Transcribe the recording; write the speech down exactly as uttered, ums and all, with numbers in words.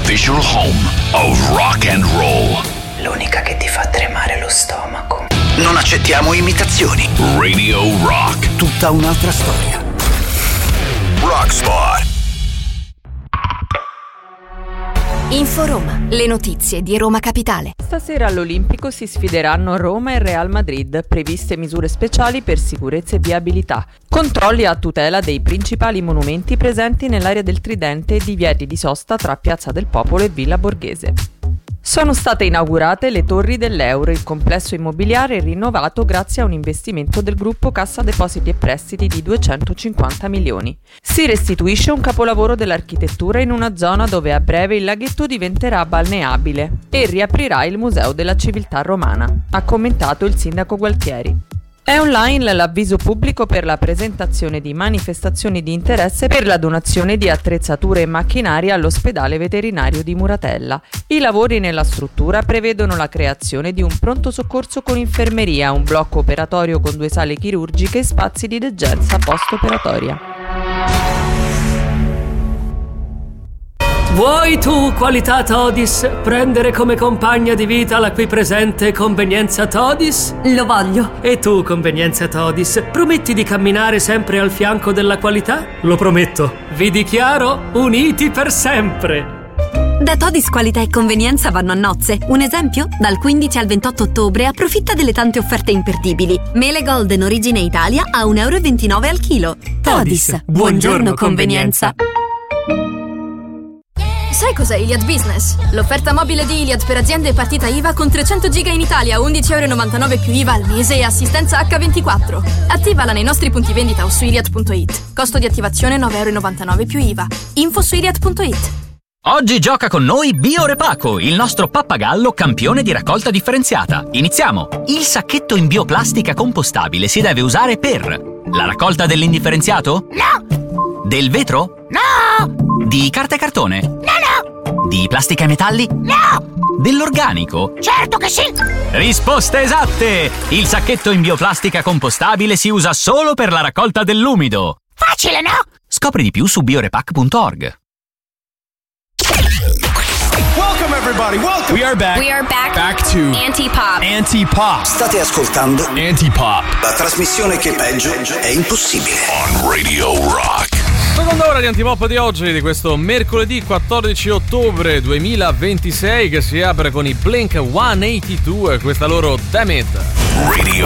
official home of rock and roll. L'unica che ti fa tremare lo stomaco. Non accettiamo imitazioni. Radio Rock. Tutta un'altra storia. Rockspot. Inforoma, le notizie di Roma Capitale. Stasera all'Olimpico si sfideranno Roma e Real Madrid, previste misure speciali per sicurezza e viabilità, controlli a tutela dei principali monumenti presenti nell'area del Tridente e divieti di sosta tra Piazza del Popolo e Villa Borghese. Sono state inaugurate le Torri dell'Euro, il complesso immobiliare rinnovato grazie a un investimento del gruppo Cassa Depositi e Prestiti di duecentocinquanta milioni. Si restituisce un capolavoro dell'architettura in una zona dove a breve il laghetto diventerà balneabile e riaprirà il Museo della Civiltà Romana, ha commentato il sindaco Gualtieri. È online l'avviso pubblico per la presentazione di manifestazioni di interesse per la donazione di attrezzature e macchinari all'ospedale veterinario di Muratella. I lavori nella struttura prevedono la creazione di un pronto soccorso con infermeria, un blocco operatorio con due sale chirurgiche e spazi di degenza post-operatoria. Vuoi tu, qualità Todis, prendere come compagna di vita la qui presente Convenienza Todis? Lo voglio. E tu, Convenienza Todis, prometti di camminare sempre al fianco della qualità? Lo prometto. Vi dichiaro uniti per sempre. Da Todis Qualità e Convenienza vanno a nozze. Un esempio? Dal quindici al ventotto ottobre approfitta delle tante offerte imperdibili. Mele Golden Origine Italia a un euro e ventinove al chilo. Todis, buongiorno, buongiorno convenienza. Sai cos'è Iliad Business? L'offerta mobile di Iliad per aziende e partita I V A con trecento giga in Italia, undici euro e novantanove più I V A al mese e assistenza acca ventiquattro. Attivala nei nostri punti vendita o su iliad punto it. Costo di attivazione nove euro e novantanove più I V A. Info su iliad punto it. Oggi gioca con noi Biorepaco, il nostro pappagallo campione di raccolta differenziata. Iniziamo! Il sacchetto in bioplastica compostabile si deve usare per la raccolta dell'indifferenziato? No! Del vetro? No! Di carta e cartone? No, no! Di plastica e metalli? No! Dell'organico? Certo che sì! Risposte esatte! Il sacchetto in bioplastica compostabile si usa solo per la raccolta dell'umido. Facile, no? Scopri di più su biorepac punto org. Welcome everybody, welcome! We are back. We are back. Back to Antipop. Antipop. State ascoltando Antipop. La trasmissione che peggio è impossibile. On Radio Rock. Seconda ora di Antipop di oggi, di questo mercoledì quattordici ottobre duemilaventisei, che si apre con i Blink centottantadue e questa loro Damn It. Radio